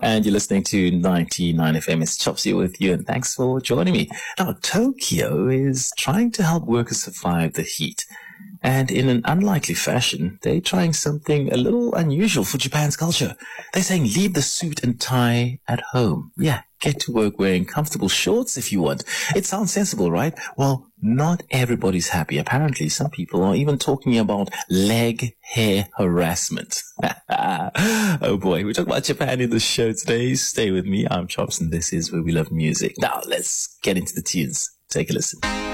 And you're listening to 99 FM. It's Chopsy with you, and thanks for joining me. Now, Tokyo is trying to help workers survive the heat. And in an unlikely fashion, they're trying something a little unusual for Japan's culture. They're saying leave the suit and tie at home. Yeah, get to work wearing comfortable shorts if you want. It sounds sensible, right? Well, not everybody's happy. Apparently, some people are even talking about leg hair harassment. Oh boy, we're talking about Japan in the show today. Stay with me. I'm Chops, and this is Where We Love Music. Now, let's get into the tunes. Take a listen.